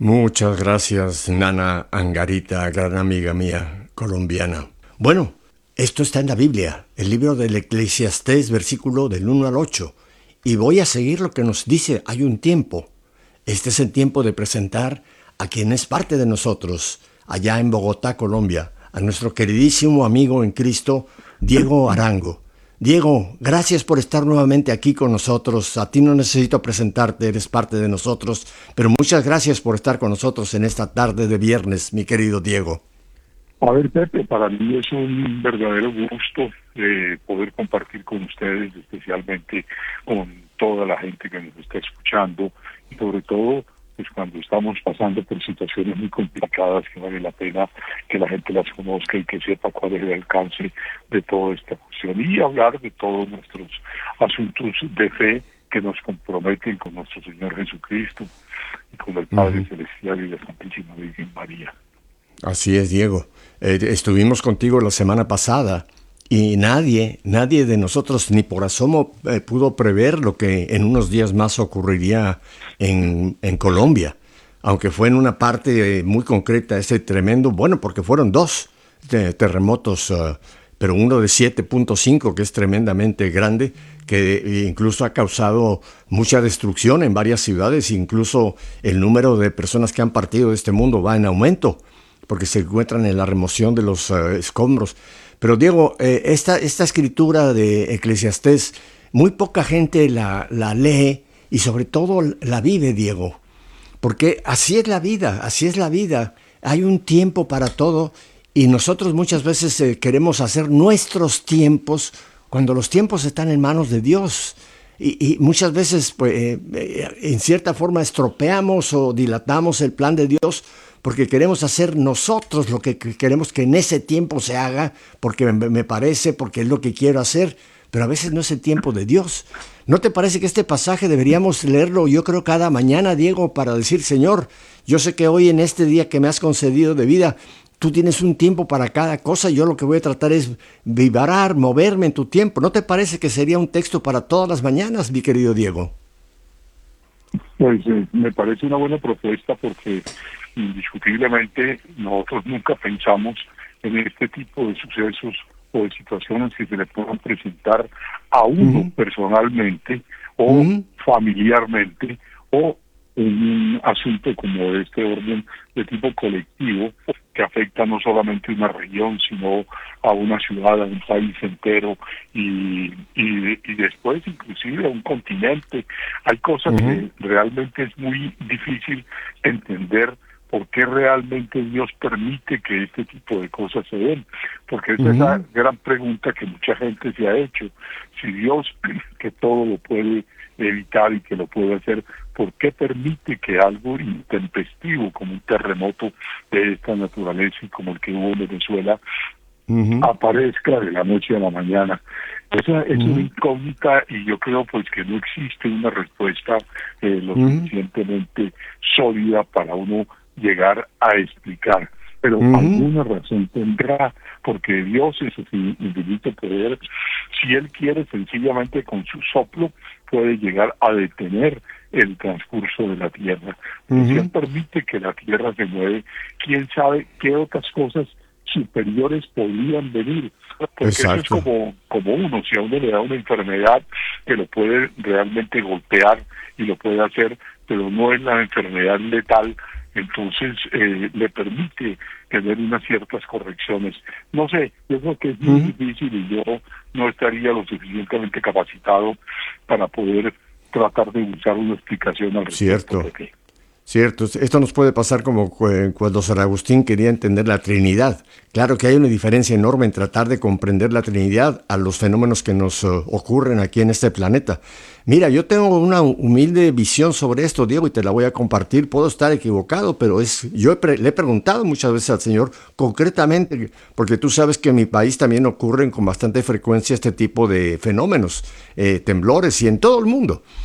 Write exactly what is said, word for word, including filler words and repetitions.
Muchas gracias, Nana Angarita, gran amiga mía colombiana. Bueno, esto está en la Biblia, el libro del Eclesiastés, versículo del uno al ocho. Y voy a seguir lo que nos dice, hay un tiempo. Este es el tiempo de presentar a quien es parte de nosotros, allá en Bogotá, Colombia, a nuestro queridísimo amigo en Cristo, Diego Arango. Diego, gracias por estar nuevamente aquí con nosotros. A ti no necesito presentarte, eres parte de nosotros, pero muchas gracias por estar con nosotros en esta tarde de viernes, mi querido Diego. A ver, Pepe, para mí es un verdadero gusto eh, poder compartir con ustedes, especialmente con toda la gente que nos está escuchando, y sobre todo pues cuando estamos pasando por situaciones muy complicadas que vale la pena que la gente las conozca y que sepa cuál es el alcance de toda esta cuestión, y hablar de todos nuestros asuntos de fe que nos comprometen con nuestro Señor Jesucristo y con el Padre uh-huh. Celestial y la Santísima Virgen María. Así es, Diego. Eh, estuvimos contigo la semana pasada y nadie, nadie de nosotros ni por asomo eh, pudo prever lo que en unos días más ocurriría en, en Colombia, aunque fue en una parte eh, muy concreta ese tremendo, bueno, porque fueron dos de terremotos, uh, pero uno de siete punto cinco, que es tremendamente grande, que incluso ha causado mucha destrucción en varias ciudades, incluso el número de personas que han partido de este mundo va en aumento, porque se encuentran en la remoción de los uh, escombros. Pero Diego, eh, esta, esta escritura de Eclesiastés, muy poca gente la, la lee y sobre todo la vive, Diego, porque así es la vida, así es la vida. Hay un tiempo para todo y nosotros muchas veces eh, queremos hacer nuestros tiempos cuando los tiempos están en manos de Dios. Y, y muchas veces, pues, eh, eh, en cierta forma, estropeamos o dilatamos el plan de Dios porque queremos hacer nosotros lo que queremos que en ese tiempo se haga, porque me, me parece, porque es lo que quiero hacer, pero a veces no es el tiempo de Dios. ¿No te parece que este pasaje deberíamos leerlo, yo creo, cada mañana, Diego, para decir, Señor, yo sé que hoy en este día que me has concedido de vida, tú tienes un tiempo para cada cosa, yo lo que voy a tratar es vibrar, moverme en tu tiempo? ¿No te parece que sería un texto para todas las mañanas, mi querido Diego? Pues eh, me parece una buena propuesta porque indiscutiblemente nosotros nunca pensamos en este tipo de sucesos o de situaciones que se le puedan presentar a uno uh-huh. personalmente o uh-huh. familiarmente, o un asunto como de este orden de tipo colectivo que afecta no solamente a una región sino a una ciudad, a un país entero y, y, y después inclusive a un continente. Hay cosas uh-huh. que realmente es muy difícil entender por qué realmente Dios permite que este tipo de cosas se den, porque esa uh-huh. es la gran pregunta que mucha gente se ha hecho. Si Dios, que todo lo puede evitar y que lo puede hacer, ¿por qué permite que algo intempestivo como un terremoto de esta naturaleza y como el que hubo en Venezuela uh-huh. aparezca de la noche a la mañana? Esa es uh-huh. una incógnita y yo creo pues que no existe una respuesta eh, lo uh-huh. suficientemente sólida para uno llegar a explicar, pero uh-huh. alguna razón tendrá, porque Dios es su infinito poder. Si Él quiere, sencillamente con su soplo puede llegar a detener el transcurso de la tierra. Uh-huh. Si Él permite que la tierra se mueve, quién sabe qué otras cosas superiores podrían venir, porque Exacto. eso es como, como uno, si a uno le da una enfermedad que lo puede realmente golpear y lo puede hacer, pero no es la enfermedad letal, entonces eh, le permite tener unas ciertas correcciones. No sé, yo creo que es muy uh-huh. difícil y yo no estaría lo suficientemente capacitado para poder tratar de buscar una explicación al respecto. Cierto. Cierto, esto nos puede pasar como cuando San Agustín quería entender la Trinidad. Claro que hay una diferencia enorme en tratar de comprender la Trinidad a los fenómenos que nos uh, ocurren aquí en este planeta. Mira, yo tengo una humilde visión sobre esto, Diego, y te la voy a compartir. Puedo estar equivocado, pero es yo he pre- le he preguntado muchas veces al Señor, concretamente, porque tú sabes que en mi país también ocurren con bastante frecuencia este tipo de fenómenos, eh, temblores, y en todo el mundo.